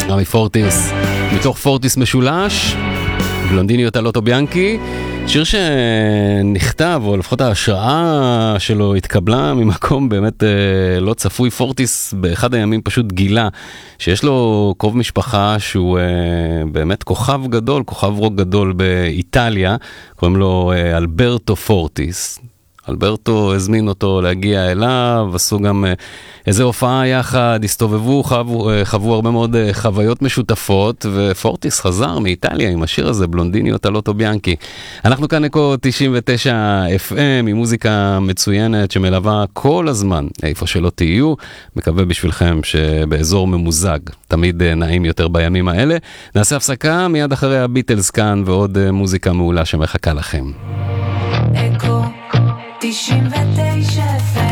רמי פורטיס, מתוך פורטיס משולש, בלונדיניות הלוטו ביאנקי, שיר שנכתב, או לפחות ההשראה שלו התקבלה ממקום באמת לא צפוי. פורטיס באחד הימים פשוט גילה שיש לו קרוב משפחה שהוא באמת כוכב גדול, כוכב רוק גדול באיטליה, קוראים לו אלברטו פורטיס. אלברטו הזמין אותו להגיע אליו, עשו גם איזה הופעה יחד, הסתובבו, חוו הרבה מאוד חוויות משותפות, ופורטיס חזר מאיטליה עם השיר הזה, בלונדיניות הלוטו ביאנקי. אנחנו כאן אקו 99 FM, עם מוזיקה מצוינת שמלווה כל הזמן, איפה שלא תהיו, מקווה בשבילכם שבאזור ממוזג, תמיד נעים יותר בימים האלה. נעשה הפסקה מיד אחרי הביטלס כאן, ועוד מוזיקה מעולה שמחכה לכם. אקו 99 FM